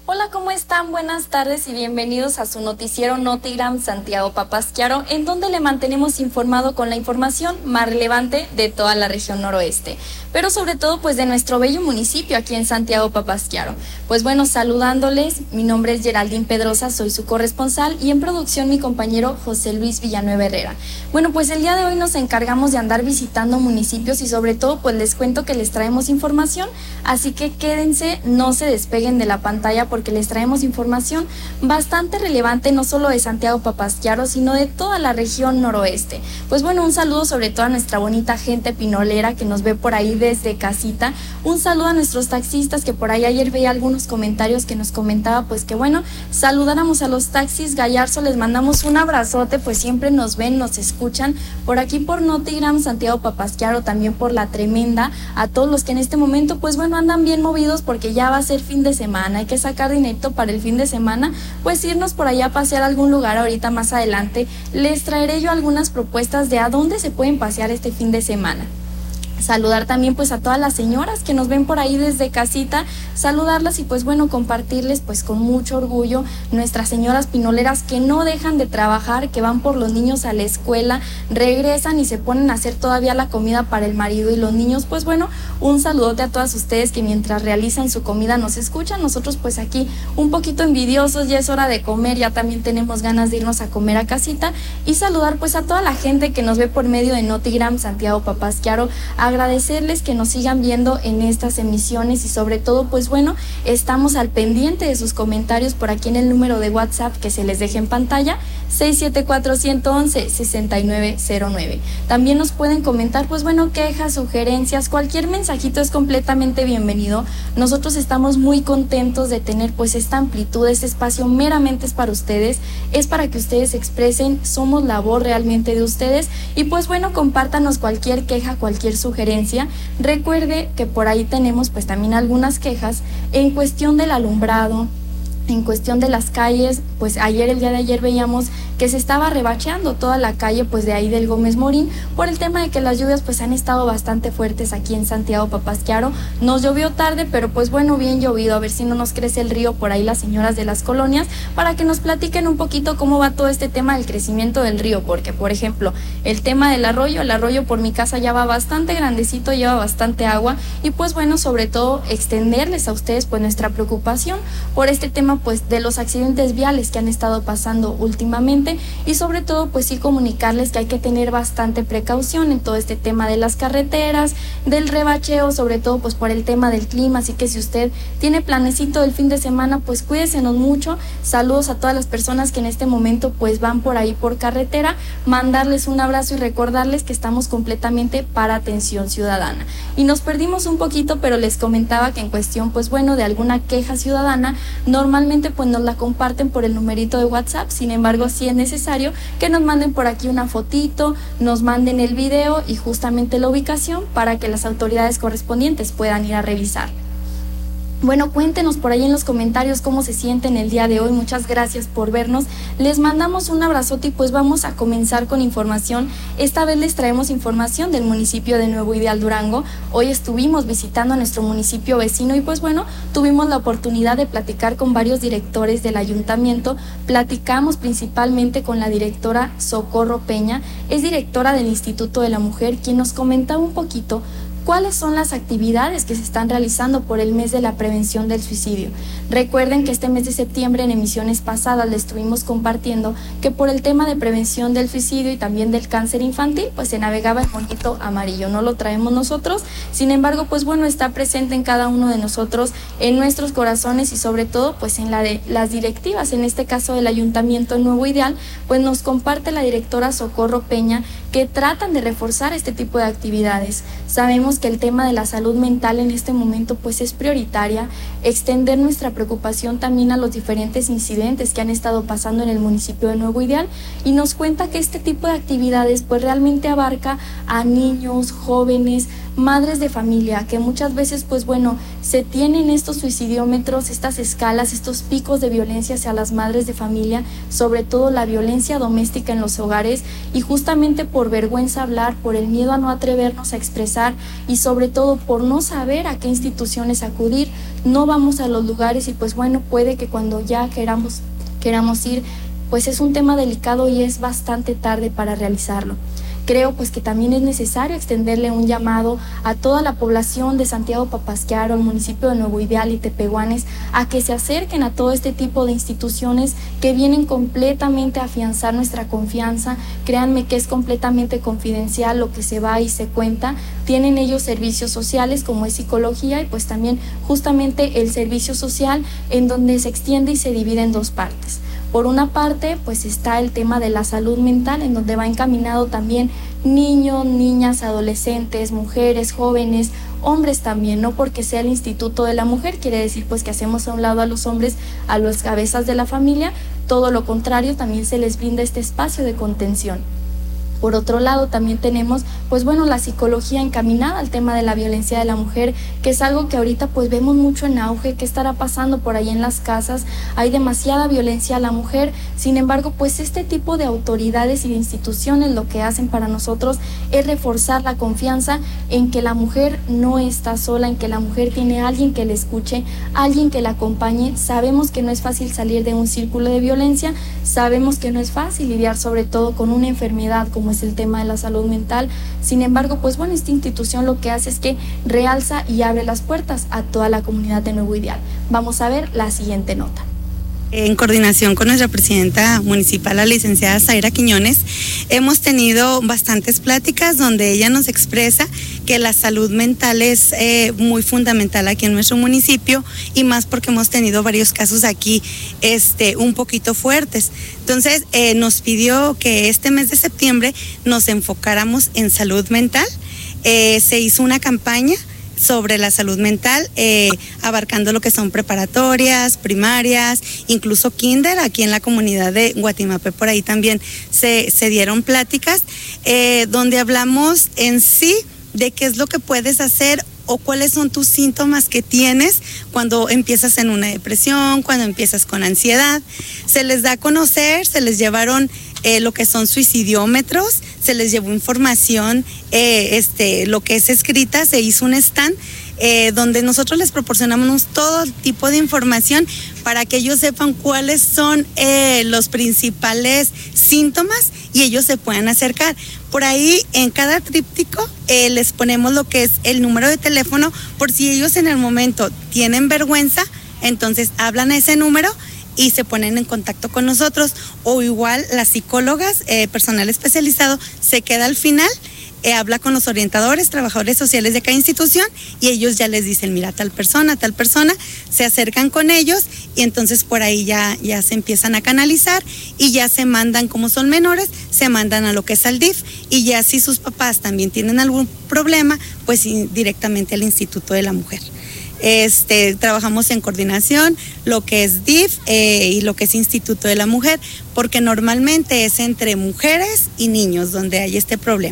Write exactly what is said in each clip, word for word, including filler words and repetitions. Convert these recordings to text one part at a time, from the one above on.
Hola, ¿cómo están? Buenas tardes y bienvenidos a su noticiero Notigram Santiago Papasquiaro, en donde le mantenemos informado con la información más relevante de toda la región noroeste, pero sobre todo pues de nuestro bello municipio aquí en Santiago Papasquiaro. Pues bueno, saludándoles, mi nombre es Geraldine Pedrosa, soy su corresponsal, y en producción mi compañero José Luis Villanueva Herrera. Bueno, pues el día de hoy nos encargamos de andar visitando municipios y sobre todo pues les cuento que les traemos información, así que quédense, no se despeguen de la pantalla porque les traemos información bastante relevante no solo de Santiago Papasquiaro, sino de toda la región noroeste. Pues bueno, un saludo sobre todo a nuestra bonita gente pinolera que nos ve por ahí desde casita. Un saludo a nuestros taxistas, que por ahí ayer veía algunos comentarios que nos comentaba pues que bueno, saludáramos a los taxis. Gallarzo, les mandamos un abrazote, pues siempre nos ven, nos escuchan por aquí por Notigram Santiago Papasquiaro, también por La Tremenda, a todos los que en este momento pues bueno andan bien movidos porque ya va a ser fin de semana, hay que sacar dinero para el fin de semana, pues irnos por allá a pasear a algún lugar. Ahorita más adelante les traeré yo algunas propuestas de a dónde se pueden pasear este fin de semana. Saludar también pues a todas las señoras que nos ven por ahí desde casita, saludarlas y pues bueno compartirles pues con mucho orgullo nuestras señoras pinoleras que no dejan de trabajar, que van por los niños a la escuela, regresan y se ponen a hacer todavía la comida para el marido y los niños. Pues bueno, un saludote a todas ustedes que mientras realizan su comida nos escuchan. Nosotros pues aquí un poquito envidiosos, ya es hora de comer, ya también tenemos ganas de irnos a comer a casita. Y saludar pues a toda la gente que nos ve por medio de Notigram Santiago Papasquiaro, agradecerles que nos sigan viendo en estas emisiones y sobre todo pues bueno, estamos al pendiente de sus comentarios por aquí en el número de WhatsApp que se les deje en pantalla, seis siete cuatro, uno uno uno, seis nueve cero nueve. También nos pueden comentar pues bueno, quejas, sugerencias, cualquier mensajito es completamente bienvenido. Nosotros estamos muy contentos de tener pues esta amplitud, este espacio meramente es para ustedes, es para que ustedes expresen, somos la voz realmente de ustedes y pues bueno, compártanos cualquier queja, cualquier sugerencia. Recuerde que por ahí tenemos pues también algunas quejas en cuestión del alumbrado, en cuestión de las calles. Pues ayer, el día de ayer veíamos que se estaba rebacheando toda la calle pues de ahí del Gómez Morín por el tema de que las lluvias pues han estado bastante fuertes aquí en Santiago Papasquiaro. Nos llovió tarde, pero pues bueno, bien llovido, a ver si no nos crece el río por ahí las señoras de las colonias, para que nos platiquen un poquito cómo va todo este tema del crecimiento del río, porque por ejemplo, el tema del arroyo, el arroyo por mi casa ya va bastante grandecito, lleva bastante agua y pues bueno, sobre todo extenderles a ustedes pues nuestra preocupación por este tema pues de los accidentes viales que han estado pasando últimamente y sobre todo pues sí comunicarles que hay que tener bastante precaución en todo este tema de las carreteras, del rebacheo, sobre todo pues por el tema del clima. Así que si usted tiene planecito del fin de semana pues cuídesenos mucho. Saludos a todas las personas que en este momento pues van por ahí por carretera, mandarles un abrazo y recordarles que estamos completamente para atención ciudadana. Y nos perdimos un poquito, pero les comentaba que en cuestión pues bueno de alguna queja ciudadana, normalmente pues nos la comparten por el numerito de WhatsApp. Sin embargo, sí es necesario que nos manden por aquí una fotito, nos manden el video y justamente la ubicación para que las autoridades correspondientes puedan ir a revisar. Bueno, cuéntenos por ahí en los comentarios cómo se sienten el día de hoy. Muchas gracias por vernos. Les mandamos un abrazote y pues vamos a comenzar con información. Esta vez les traemos información del municipio de Nuevo Ideal Durango. Hoy estuvimos visitando a nuestro municipio vecino y pues bueno, tuvimos la oportunidad de platicar con varios directores del ayuntamiento. Platicamos principalmente con la directora Socorro Peña, es directora del Instituto de la Mujer, quien nos comentaba un poquito cuáles son las actividades que se están realizando por el mes de la prevención del suicidio. Recuerden que este mes de septiembre en emisiones pasadas les estuvimos compartiendo que por el tema de prevención del suicidio y también del cáncer infantil pues se navegaba el monito amarillo, no lo traemos nosotros, sin embargo pues bueno está presente en cada uno de nosotros, en nuestros corazones y sobre todo pues en la de las directivas, en este caso del Ayuntamiento Nuevo Ideal, pues nos comparte la directora Socorro Peña que tratan de reforzar este tipo de actividades. Sabemos que el tema de la salud mental en este momento pues es prioritaria, extender nuestra preocupación también a los diferentes incidentes que han estado pasando en el municipio de Nuevo Ideal y nos cuenta que este tipo de actividades pues realmente abarca a niños, jóvenes, madres de familia, que muchas veces pues bueno, se tienen estos suicidiómetros, estas escalas, estos picos de violencia hacia las madres de familia, sobre todo la violencia doméstica en los hogares, y justamente por vergüenza hablar, por el miedo a no atrevernos a expresar y sobre todo por no saber a qué instituciones acudir, no vamos a los lugares y pues bueno, puede que cuando ya queramos, queramos ir, pues es un tema delicado y es bastante tarde para realizarlo. Creo pues que también es necesario extenderle un llamado a toda la población de Santiago Papasquiaro, el municipio de Nuevo Ideal y Tepehuanes, a que se acerquen a todo este tipo de instituciones que vienen completamente a afianzar nuestra confianza. Créanme que es completamente confidencial lo que se va y se cuenta. Tienen ellos servicios sociales como es psicología y pues también justamente el servicio social, en donde se extiende y se divide en dos partes. Por una parte, pues está el tema de la salud mental, en donde va encaminado también niños, niñas, adolescentes, mujeres, jóvenes, hombres también, no porque sea el Instituto de la Mujer, quiere decir pues que hacemos a un lado a los hombres, a las cabezas de la familia, todo lo contrario, también se les brinda este espacio de contención. Por otro lado, también tenemos, pues bueno, la psicología encaminada al tema de la violencia de la mujer, que es algo que ahorita pues vemos mucho en auge. ¿Qué estará pasando por ahí en las casas? Hay demasiada violencia a la mujer. Sin embargo, pues este tipo de autoridades y de instituciones lo que hacen para nosotros es reforzar la confianza en que la mujer no está sola, en que la mujer tiene a alguien que la escuche, alguien que la acompañe. Sabemos que no es fácil salir de un círculo de violencia, sabemos que no es fácil lidiar sobre todo con una enfermedad como es el tema de la salud mental. Sin embargo, pues bueno, esta institución lo que hace es que realza y abre las puertas a toda la comunidad de Nuevo Ideal. Vamos a ver la siguiente nota. En coordinación con nuestra presidenta municipal, la licenciada Zaira Quiñones, hemos tenido bastantes pláticas donde ella nos expresa que la salud mental es eh, muy fundamental aquí en nuestro municipio, y más porque hemos tenido varios casos aquí este, un poquito fuertes. Entonces eh, nos pidió que este mes de septiembre nos enfocáramos en salud mental. Eh, se hizo una campaña sobre la salud mental, eh, abarcando lo que son preparatorias, primarias, incluso kinder. Aquí en la comunidad de Guatimapé por ahí también se, se dieron pláticas eh, donde hablamos en sí de qué es lo que puedes hacer o cuáles son tus síntomas que tienes cuando empiezas en una depresión, cuando empiezas con ansiedad. Se les da a conocer, se les llevaron eh, lo que son suicidiómetros, se les llevó información, eh, este, lo que es escrita, se hizo un stand eh, donde nosotros les proporcionamos todo tipo de información para que ellos sepan cuáles son eh, los principales síntomas y ellos se puedan acercar. Por ahí en cada tríptico eh, les ponemos lo que es el número de teléfono, por si ellos en el momento tienen vergüenza, entonces hablan a ese número y se ponen en contacto con nosotros, o igual las psicólogas, eh, personal especializado, se queda al final, eh, habla con los orientadores, trabajadores sociales de cada institución, y ellos ya les dicen, mira, tal persona, tal persona, se acercan con ellos, y entonces por ahí ya, ya se empiezan a canalizar, y ya se mandan, como son menores, se mandan a lo que es al D I F, y ya si sus papás también tienen algún problema, pues directamente al Instituto de la Mujer. Este, trabajamos en coordinación, lo que es D I F eh, y lo que es Instituto de la Mujer, porque normalmente es entre mujeres y niños donde hay este problema.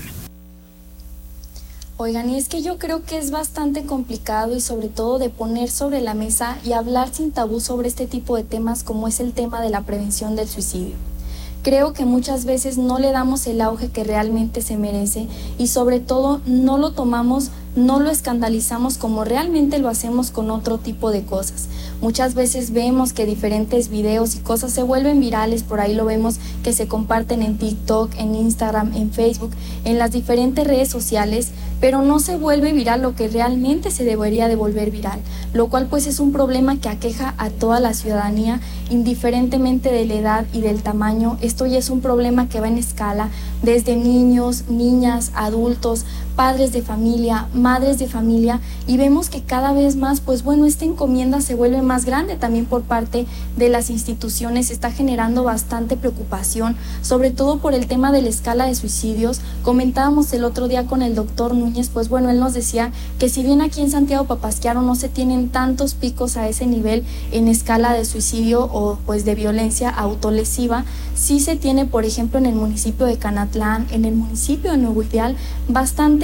Oigan, y es que yo creo que es bastante complicado y sobre todo de poner sobre la mesa y hablar sin tabú sobre este tipo de temas como es el tema de la prevención del suicidio. Creo que muchas veces no le damos el auge que realmente se merece y sobre todo no lo tomamos, no lo escandalizamos como realmente lo hacemos con otro tipo de cosas. Muchas veces vemos que diferentes videos y cosas se vuelven virales, por ahí lo vemos que se comparten en TikTok, en Instagram, en Facebook, en las diferentes redes sociales, pero no se vuelve viral lo que realmente se debería de volver viral, lo cual pues es un problema que aqueja a toda la ciudadanía, indiferentemente de la edad y del tamaño. Esto ya es un problema que va en escala, desde niños, niñas, adultos, padres de familia, madres de familia, y vemos que cada vez más, pues bueno, esta encomienda se vuelve más grande también por parte de las instituciones, está generando bastante preocupación, sobre todo por el tema de la escala de suicidios. Comentábamos el otro día con el doctor Núñez, pues bueno, él nos decía que si bien aquí en Santiago Papasquiaro no se tienen tantos picos a ese nivel en escala de suicidio o pues de violencia autolesiva, sí se tiene, por ejemplo, en el municipio de Canatlán, en el municipio de Nuevo Ideal, bastante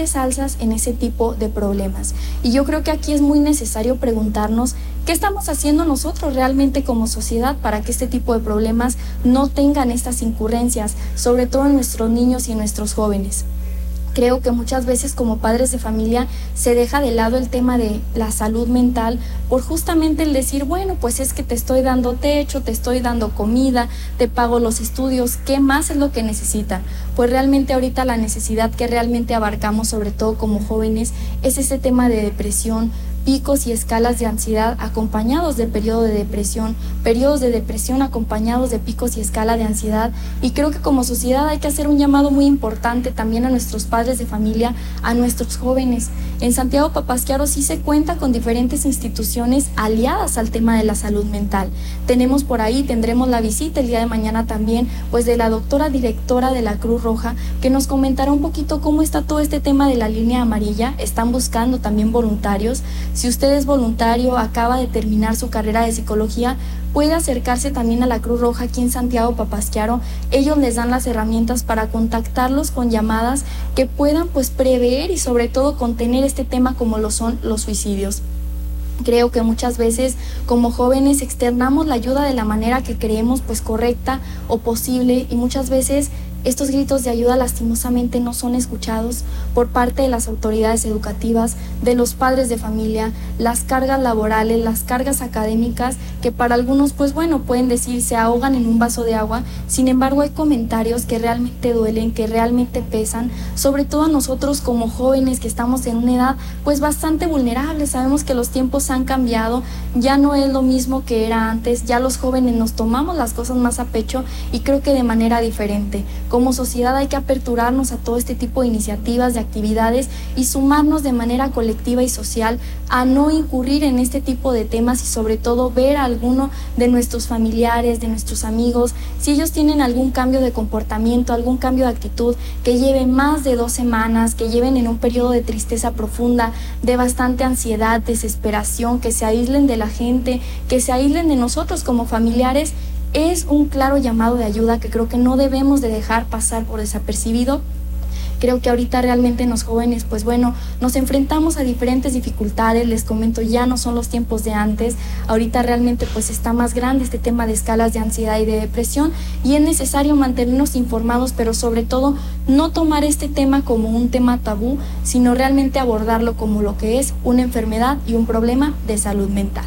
grandes alzas en ese tipo de problemas. Y yo creo que aquí es muy necesario preguntarnos qué estamos haciendo nosotros realmente como sociedad para que este tipo de problemas no tengan estas incurrencias, sobre todo en nuestros niños y en nuestros jóvenes. Creo que muchas veces como padres de familia se deja de lado el tema de la salud mental por justamente el decir, bueno, pues es que te estoy dando techo, te estoy dando comida, te pago los estudios, ¿qué más es lo que necesitan? Pues realmente ahorita la necesidad que realmente abarcamos, sobre todo como jóvenes, es ese tema de depresión, picos y escalas de ansiedad acompañados de periodo de depresión, periodos de depresión acompañados de picos y escala de ansiedad. Y creo que como sociedad hay que hacer un llamado muy importante también a nuestros padres de familia, a nuestros jóvenes. En Santiago Papasquiaro sí se cuenta con diferentes instituciones aliadas al tema de la salud mental. Tenemos por ahí, tendremos la visita el día de mañana también, pues de la doctora directora de la Cruz Roja, que nos comentará un poquito cómo está todo este tema de la línea amarilla. Están buscando también voluntarios. Si usted es voluntario, acaba de terminar su carrera de psicología, puede acercarse también a la Cruz Roja aquí en Santiago Papasquiaro. Ellos les dan las herramientas para contactarlos con llamadas que puedan pues prever y sobre todo contener este tema como lo son los suicidios. Creo que muchas veces como jóvenes externamos la ayuda de la manera que creemos pues correcta o posible, y muchas veces estos gritos de ayuda lastimosamente no son escuchados por parte de las autoridades educativas, de los padres de familia, las cargas laborales, las cargas académicas, que para algunos pues bueno pueden decir se ahogan en un vaso de agua. Sin embargo hay comentarios que realmente duelen, que realmente pesan, sobre todo a nosotros como jóvenes que estamos en una edad pues bastante vulnerable. Sabemos que los tiempos han cambiado, ya no es lo mismo que era antes, ya los jóvenes nos tomamos las cosas más a pecho y creo que de manera diferente. Como sociedad hay que aperturarnos a todo este tipo de iniciativas, de actividades y sumarnos de manera colectiva y social a no incurrir en este tipo de temas, y sobre todo ver a alguno de nuestros familiares, de nuestros amigos, si ellos tienen algún cambio de comportamiento, algún cambio de actitud que lleve más de dos semanas, que lleven en un periodo de tristeza profunda, de bastante ansiedad, desesperación, que se aíslen de la gente, que se aíslen de nosotros como familiares. Es un claro llamado de ayuda que creo que no debemos de dejar pasar por desapercibido. Creo que ahorita realmente en los jóvenes, pues bueno, nos enfrentamos a diferentes dificultades. Les comento, ya no son los tiempos de antes. Ahorita realmente pues está más grande este tema de escalas de ansiedad y de depresión, y es necesario mantenernos informados, pero sobre todo no tomar este tema como un tema tabú, sino realmente abordarlo como lo que es, una enfermedad y un problema de salud mental.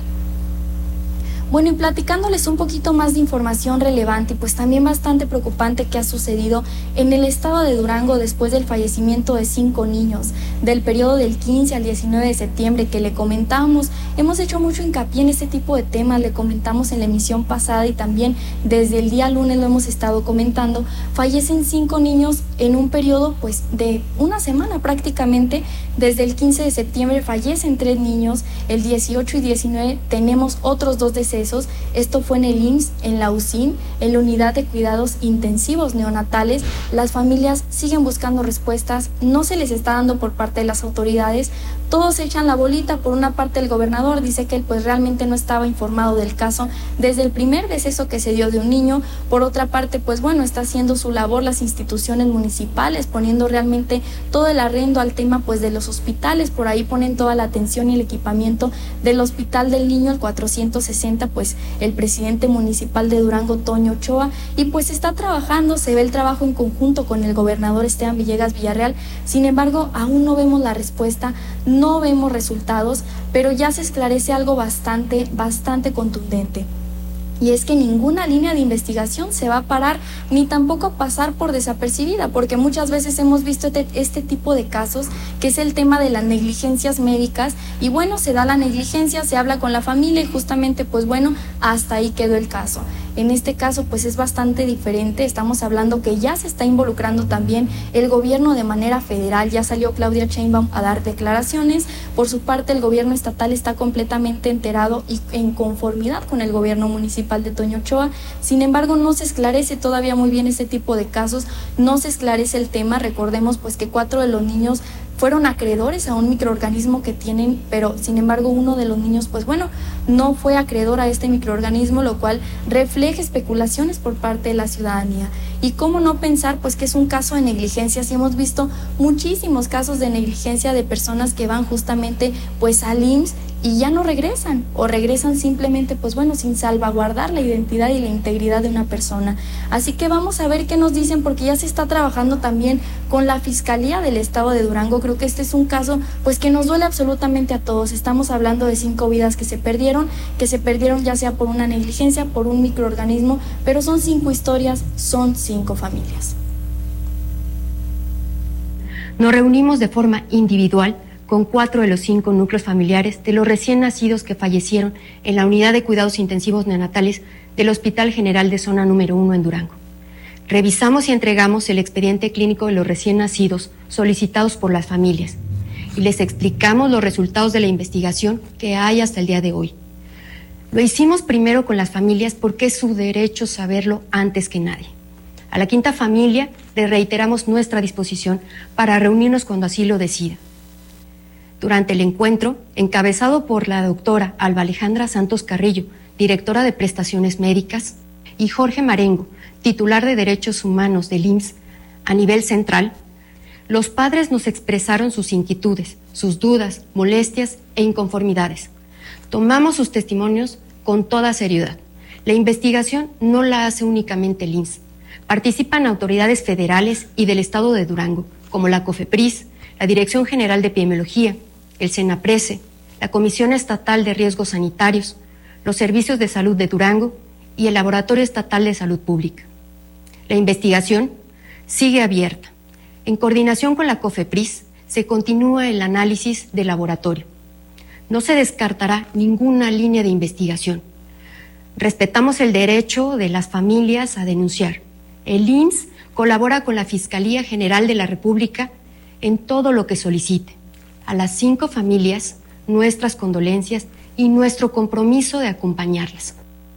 Bueno, y platicándoles un poquito más de información relevante y pues también bastante preocupante que ha sucedido en el estado de Durango después del fallecimiento de cinco niños del periodo del quince al diecinueve de septiembre que le comentamos. Hemos hecho mucho hincapié en este tipo de temas, le comentamos en la emisión pasada y también desde el día lunes lo hemos estado comentando. Fallecen cinco niños en un periodo pues de una semana prácticamente. Desde el quince de septiembre fallecen tres niños, el dieciocho y diecinueve tenemos otros dos decesos. Esto fue en el I M S S, en la U C I N, en la Unidad de Cuidados Intensivos Neonatales. Las familias siguen buscando respuestas, no se les está dando por parte de las autoridades. Todos echan la bolita. Por una parte el gobernador dice que él pues realmente no estaba informado del caso desde el primer deceso que se dio de un niño. Por otra parte pues bueno, está haciendo su labor las instituciones municipales, poniendo realmente todo el arrendo al tema pues de los hospitales. Por ahí ponen toda la atención y el equipamiento del Hospital del Niño, el cuatrocientos sesenta, pues el presidente municipal de Durango, Toño Ochoa, y pues está trabajando, se ve el trabajo en conjunto con el gobernador Esteban Villegas Villarreal. Sin embargo, aún no vemos la respuesta, no vemos resultados, pero ya se esclarece algo bastante, bastante contundente. Y es que ninguna línea de investigación se va a parar ni tampoco pasar por desapercibida, porque muchas veces hemos visto este, este tipo de casos, que es el tema de las negligencias médicas, y bueno, se da la negligencia, se habla con la familia y justamente pues bueno, hasta ahí quedó el caso. En este caso pues es bastante diferente, estamos hablando que ya se está involucrando también el gobierno de manera federal. Ya salió Claudia Sheinbaum a dar declaraciones. Por su parte el gobierno estatal está completamente enterado y en conformidad con el gobierno municipal de Toño Ochoa. Sin embargo, no se esclarece todavía muy bien este tipo de casos, no se esclarece el tema. Recordemos pues que cuatro de los niños fueron acreedores a un microorganismo que tienen, pero sin embargo uno de los niños, pues bueno, no fue acreedor a este microorganismo, lo cual refleja especulaciones por parte de la ciudadanía. Y cómo no pensar, pues que es un caso de negligencia, si hemos visto muchísimos casos de negligencia de personas que van justamente pues al I M S S y ya no regresan, o regresan simplemente, pues bueno, sin salvaguardar la identidad y la integridad de una persona. Así que vamos a ver qué nos dicen, porque ya se está trabajando también con la Fiscalía del Estado de Durango. Creo que este es un caso, pues que nos duele absolutamente a todos. Estamos hablando de cinco vidas que se perdieron, que se perdieron ya sea por una negligencia, por un microorganismo, pero son cinco historias, son cinco familias. Nos reunimos de forma individual con cuatro de los cinco núcleos familiares de los recién nacidos que fallecieron en la unidad de cuidados intensivos neonatales del Hospital General de Zona número uno en Durango. Revisamos y entregamos el expediente clínico de los recién nacidos solicitados por las familias y les explicamos los resultados de la investigación que hay hasta el día de hoy. Lo hicimos primero con las familias porque es su derecho saberlo antes que nadie. A la quinta familia le reiteramos nuestra disposición para reunirnos cuando así lo decida. Durante el encuentro, encabezado por la doctora Alba Alejandra Santos Carrillo, directora de Prestaciones Médicas, y Jorge Marengo, titular de Derechos Humanos del I M S S a nivel central, los padres nos expresaron sus inquietudes, sus dudas, molestias e inconformidades. Tomamos sus testimonios con toda seriedad. La investigación no la hace únicamente el I M S S. Participan autoridades federales y del Estado de Durango, como la COFEPRIS, la Dirección General de Epidemiología, el SENAPRESE, la Comisión Estatal de Riesgos Sanitarios, los Servicios de Salud de Durango y el Laboratorio Estatal de Salud Pública. La investigación sigue abierta. En coordinación con la COFEPRIS, se continúa el análisis de laboratorio. No se descartará ninguna línea de investigación. Respetamos el derecho de las familias a denunciar. El I M S S colabora con la Fiscalía General de la República en todo lo que solicite. A las cinco familias, nuestras condolencias y nuestro compromiso de acompañarlas.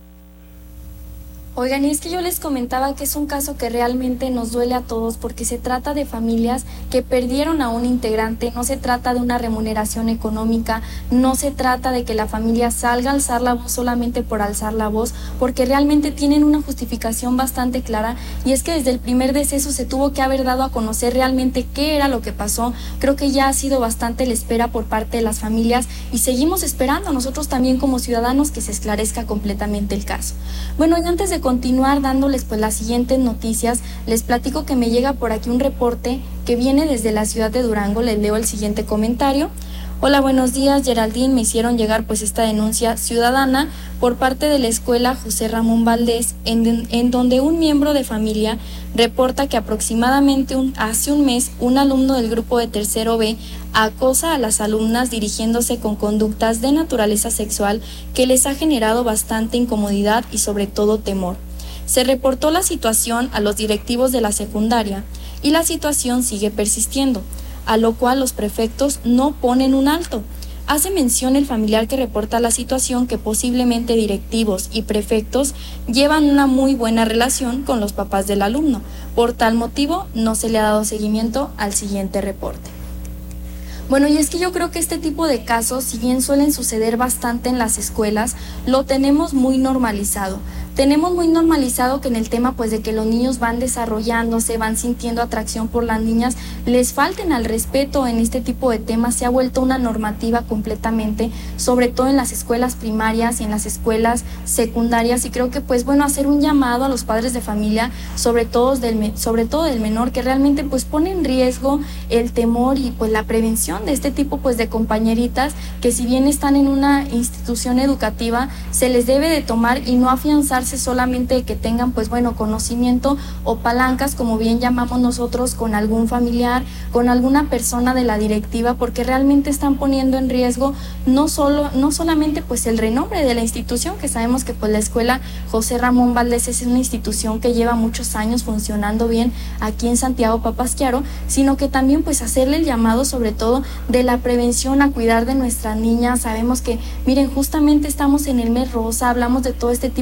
Oigan, y es que yo les comentaba que es un caso que realmente nos duele a todos porque se trata de familias que perdieron a un integrante, no se trata de una remuneración económica, no se trata de que la familia salga a alzar la voz solamente por alzar la voz, porque realmente tienen una justificación bastante clara, y es que desde el primer deceso se tuvo que haber dado a conocer realmente qué era lo que pasó. Creo que ya ha sido bastante la espera por parte de las familias y seguimos esperando nosotros también como ciudadanos que se esclarezca completamente el caso. Bueno, y antes de continuar dándoles pues las siguientes noticias, les platico que me llega por aquí un reporte que viene desde la ciudad de Durango. Les leo el siguiente comentario. Hola, buenos días, Geraldine. Me hicieron llegar pues esta denuncia ciudadana por parte de la escuela José Ramón Valdés, en, en donde un miembro de familia reporta que aproximadamente un, hace un mes un alumno del grupo de tercero B acosa a las alumnas dirigiéndose con conductas de naturaleza sexual que les ha generado bastante incomodidad y sobre todo temor. Se reportó la situación a los directivos de la secundaria y la situación sigue persistiendo, a lo cual los prefectos no ponen un alto. Hace mención el familiar que reporta la situación que posiblemente directivos y prefectos llevan una muy buena relación con los papás del alumno. Por tal motivo, no se le ha dado seguimiento al siguiente reporte. Bueno, y es que yo creo que este tipo de casos, si bien suelen suceder bastante en las escuelas, lo tenemos muy normalizado. Tenemos muy normalizado que en el tema pues de que los niños van desarrollándose, van sintiendo atracción por las niñas, les falten al respeto en este tipo de temas. Se ha vuelto una normativa completamente, sobre todo en las escuelas primarias y en las escuelas secundarias, y creo que pues bueno, hacer un llamado a los padres de familia, sobre todo del, sobre todo del menor, que realmente pues pone en riesgo el temor y pues la prevención de este tipo pues de compañeritas que si bien están en una institución educativa, se les debe de tomar y no afianzarse solamente que tengan pues bueno conocimiento o palancas, como bien llamamos nosotros, con algún familiar, con alguna persona de la directiva, porque realmente están poniendo en riesgo no solo no solamente pues el renombre de la institución, que sabemos que pues la escuela José Ramón Valdés es una institución que lleva muchos años funcionando bien aquí en Santiago Papasquiaro, sino que también pues hacerle el llamado sobre todo de la prevención a cuidar de nuestras niñas. Sabemos que miren, justamente estamos en el mes rosa, hablamos de todo este tipo de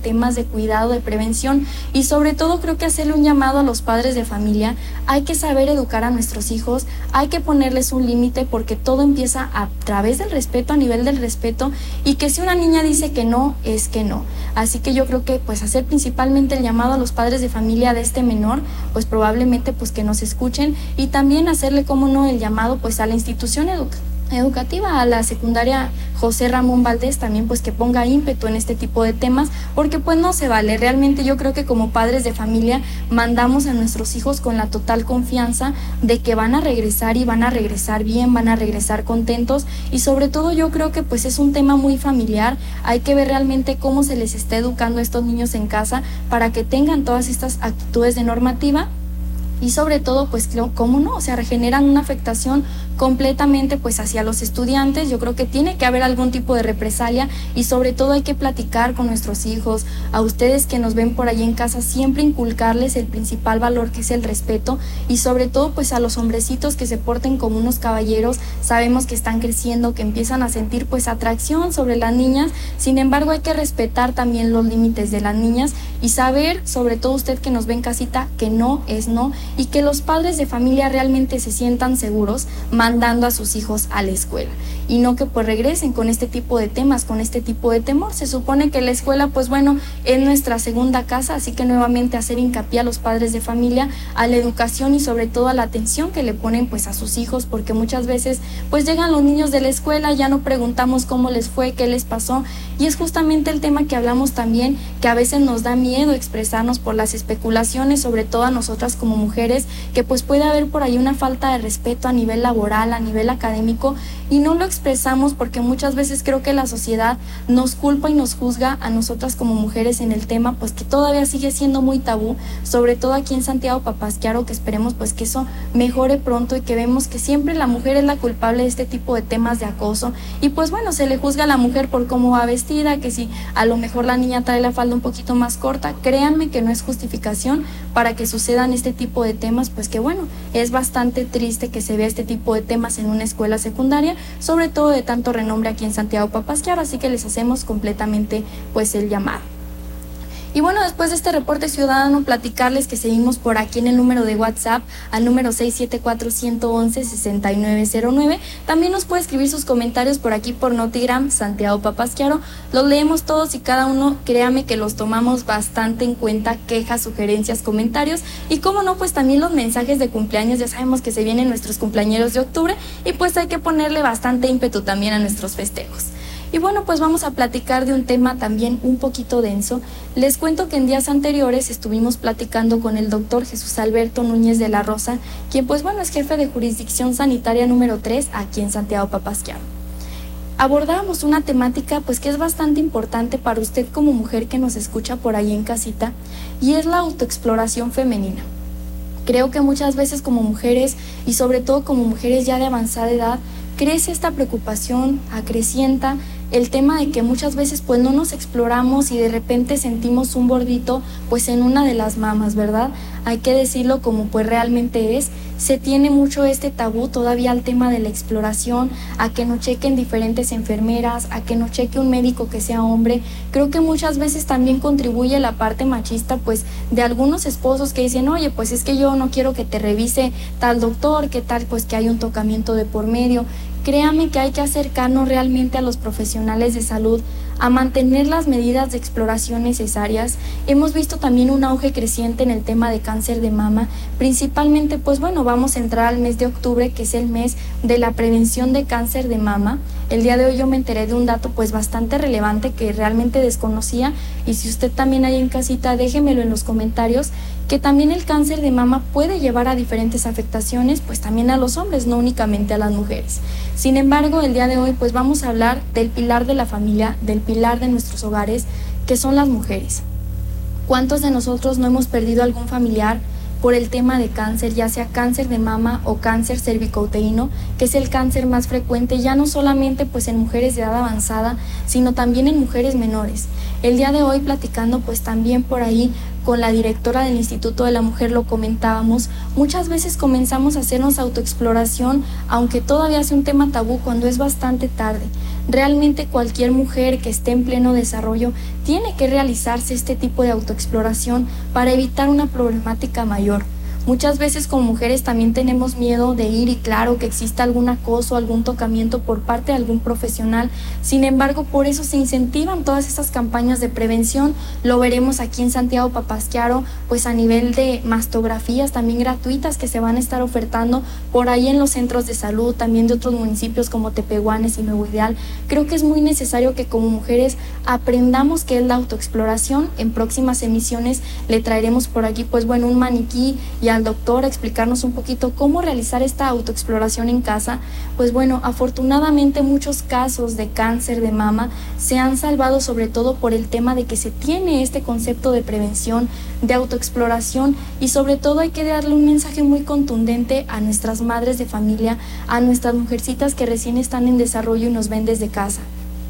temas de cuidado, de prevención, y sobre todo creo que hacerle un llamado a los padres de familia. Hay que saber educar a nuestros hijos, hay que ponerles un límite, porque todo empieza a través del respeto, a nivel del respeto, y que si una niña dice que no, es que no. Así que yo creo que pues hacer principalmente el llamado a los padres de familia de este menor, pues probablemente pues que nos escuchen, y también hacerle, como no, el llamado pues a la institución educativa educativa, a la secundaria José Ramón Valdés, también pues que ponga ímpetu en este tipo de temas, porque pues no se vale. Realmente yo creo que como padres de familia mandamos a nuestros hijos con la total confianza de que van a regresar y van a regresar bien, van a regresar contentos, y sobre todo yo creo que pues es un tema muy familiar. Hay que ver realmente cómo se les está educando a estos niños en casa para que tengan todas estas actitudes de normativa. Y sobre todo, pues, ¿cómo no? O sea, generan una afectación completamente, pues, hacia los estudiantes. Yo creo que tiene que haber algún tipo de represalia, y sobre todo hay que platicar con nuestros hijos. A ustedes que nos ven por ahí en casa, siempre inculcarles el principal valor, que es el respeto, y sobre todo, pues, a los hombrecitos que se porten como unos caballeros. Sabemos que están creciendo, que empiezan a sentir, pues, atracción sobre las niñas. Sin embargo, hay que respetar también los límites de las niñas y saber, sobre todo usted que nos ve en casita, que no es no, y que los padres de familia realmente se sientan seguros mandando a sus hijos a la escuela, y no que pues regresen con este tipo de temas, con este tipo de temor. Se supone que la escuela, pues bueno, es nuestra segunda casa, así que nuevamente hacer hincapié a los padres de familia, a la educación y sobre todo a la atención que le ponen pues a sus hijos, porque muchas veces pues llegan los niños de la escuela, ya no preguntamos cómo les fue, qué les pasó, y es justamente el tema que hablamos también, que a veces nos da miedo expresarnos por las especulaciones, sobre todo a nosotras como mujeres, que pues puede haber por ahí una falta de respeto a nivel laboral, a nivel académico, y no lo expresamos porque muchas veces creo que la sociedad nos culpa y nos juzga a nosotras como mujeres en el tema, pues que todavía sigue siendo muy tabú, sobre todo aquí en Santiago Papasquiaro, que esperemos pues que eso mejore pronto, y que vemos que siempre la mujer es la culpable de este tipo de temas de acoso, y pues bueno, se le juzga a la mujer por cómo va vestida, que si a lo mejor la niña trae la falda un poquito más corta. Créanme que no es justificación para que sucedan este tipo de temas, pues que bueno, es bastante triste que se vea este tipo de temas en una escuela secundaria, sobre todo de tanto renombre aquí en Santiago Papasquiaro, así que les hacemos completamente pues el llamado. Y bueno, después de este reporte ciudadano, platicarles que seguimos por aquí en el número de WhatsApp, al número seis siete cuatro, uno uno uno, seis nueve cero nueve. También nos puede escribir sus comentarios por aquí por Notigram Santiago Papasquiaro. Los leemos todos y cada uno, créame que los tomamos bastante en cuenta, quejas, sugerencias, comentarios, y como no, pues también los mensajes de cumpleaños. Ya sabemos que se vienen nuestros cumpleañeros de octubre, y pues hay que ponerle bastante ímpetu también a nuestros festejos. Y bueno, pues vamos a platicar de un tema también un poquito denso. Les cuento que en días anteriores estuvimos platicando con el doctor Jesús Alberto Núñez de la Rosa, quien pues bueno es jefe de jurisdicción sanitaria número tres aquí en Santiago Papasquiaro. Abordábamos una temática pues que es bastante importante para usted como mujer que nos escucha por ahí en casita, y es la autoexploración femenina. Creo que muchas veces como mujeres, y sobre todo como mujeres ya de avanzada edad, crece esta preocupación, acrecienta el tema de que muchas veces pues no nos exploramos y de repente sentimos un bordito pues en una de las mamas, ¿verdad? Hay que decirlo como pues realmente es. Se tiene mucho este tabú todavía al tema de la exploración, a que nos chequen diferentes enfermeras, a que nos cheque un médico que sea hombre. Creo que muchas veces también contribuye la parte machista pues de algunos esposos que dicen, oye, pues es que yo no quiero que te revise tal doctor, que tal pues que hay un tocamiento de por medio. Créame que hay que acercarnos realmente a los profesionales de salud, a mantener las medidas de exploración necesarias. Hemos visto también un auge creciente en el tema de cáncer de mama, principalmente pues bueno, vamos a entrar al mes de octubre, que es el mes de la prevención de cáncer de mama. El día de hoy yo me enteré de un dato pues bastante relevante que realmente desconocía, y si usted también hay en casita, déjemelo en los comentarios, que también el cáncer de mama puede llevar a diferentes afectaciones, pues también a los hombres, no únicamente a las mujeres. Sin embargo, el día de hoy pues vamos a hablar del pilar de la familia, del pilar de nuestros hogares, que son las mujeres. ¿Cuántos de nosotros no hemos perdido algún familiar por el tema de cáncer, ya sea cáncer de mama o cáncer cervicouterino, que es el cáncer más frecuente, ya no solamente pues en mujeres de edad avanzada, sino también en mujeres menores? El día de hoy platicando pues también por ahí con la directora del Instituto de la Mujer lo comentábamos, muchas veces comenzamos a hacernos autoexploración, aunque todavía es un tema tabú cuando es bastante tarde. Realmente cualquier mujer que esté en pleno desarrollo tiene que realizarse este tipo de autoexploración para evitar una problemática mayor. Muchas veces como mujeres también tenemos miedo de ir y claro que exista algún acoso, algún tocamiento por parte de algún profesional. Sin embargo, por eso se incentivan todas estas campañas de prevención. Lo veremos aquí en Santiago Papasquiaro, pues a nivel de mastografías también gratuitas que se van a estar ofertando por ahí en los centros de salud, también de otros municipios como Tepehuanes y Nuevo Ideal. Creo que es muy necesario que como mujeres aprendamos qué es la autoexploración. En próximas emisiones le traeremos por aquí, pues bueno, un maniquí y al doctor a explicarnos un poquito cómo realizar esta autoexploración en casa. Pues bueno, afortunadamente muchos casos de cáncer de mama se han salvado sobre todo por el tema de que se tiene este concepto de prevención, de autoexploración y sobre todo hay que darle un mensaje muy contundente a nuestras madres de familia, a nuestras mujercitas que recién están en desarrollo y nos ven desde casa.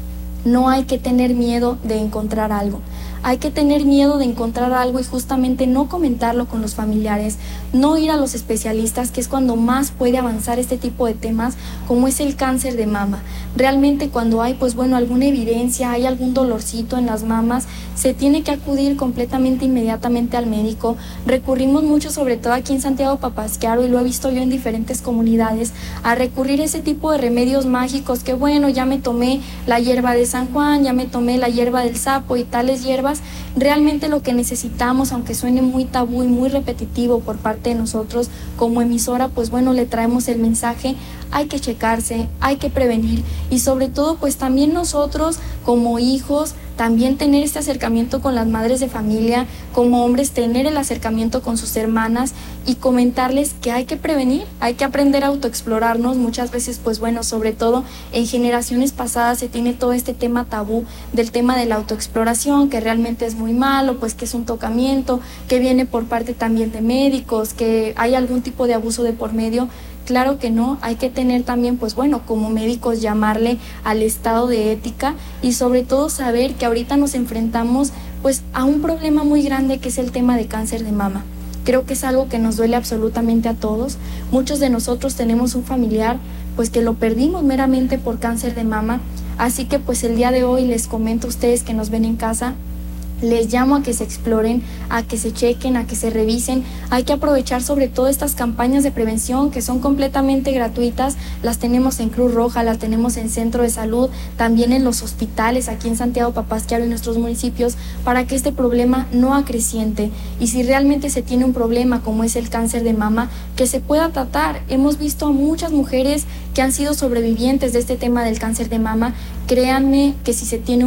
No hay que tener miedo de encontrar algo. Hay que tener miedo de encontrar algo y justamente no comentarlo con los familiares, no ir a los especialistas, que es cuando más puede avanzar este tipo de temas, como es el cáncer de mama. Realmente cuando hay, pues bueno, alguna evidencia, hay algún dolorcito en las mamas, se tiene que acudir completamente inmediatamente al médico. Recurrimos mucho, sobre todo aquí en Santiago Papasquiaro, y lo he visto yo en diferentes comunidades, a recurrir a ese tipo de remedios mágicos, que bueno, ya me tomé la hierba de San Juan, ya me tomé la hierba del sapo y tales hierbas. Realmente lo que necesitamos, aunque suene muy tabú y muy repetitivo por parte de nosotros como emisora, pues bueno, le traemos el mensaje, hay que checarse, hay que prevenir y sobre todo pues también nosotros como hijos, también tener este acercamiento con las madres de familia, como hombres tener el acercamiento con sus hermanas y comentarles que hay que prevenir, hay que aprender a autoexplorarnos. Muchas veces pues bueno, sobre todo en generaciones pasadas se tiene todo este tema tabú del tema de la autoexploración, que realmente es muy malo, pues que es un tocamiento, que viene por parte también de médicos, que hay algún tipo de abuso de por medio. Claro que no, hay que tener también, pues bueno, como médicos llamarle al estado de ética y sobre todo saber que ahorita nos enfrentamos pues a un problema muy grande que es el tema de cáncer de mama. Creo que es algo que nos duele absolutamente a todos. Muchos de nosotros tenemos un familiar pues que lo perdimos meramente por cáncer de mama, así que pues el día de hoy les comento a ustedes que nos ven en casa, les llamo a que se exploren, a que se chequen, a que se revisen. Hay que aprovechar sobre todo estas campañas de prevención que son completamente gratuitas. Las tenemos en Cruz Roja, las tenemos en Centro de Salud, también en los hospitales aquí en Santiago Papasquiaro y nuestros municipios, para que este problema no acreciente. Y si realmente se tiene un problema como es el cáncer de mama, que se pueda tratar. Hemos visto a muchas mujeres que han sido sobrevivientes de este tema del cáncer de mama. Créanme que si se tiene